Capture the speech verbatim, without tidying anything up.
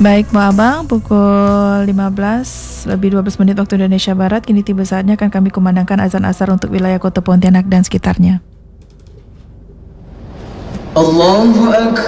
Baik Bu Abang, pukul lima belas lebih dua belas menit waktu Indonesia Barat. Kini tiba saatnya akan kami kumandangkan azan asar untuk wilayah Kota Pontianak dan sekitarnya. Allahu Akbar.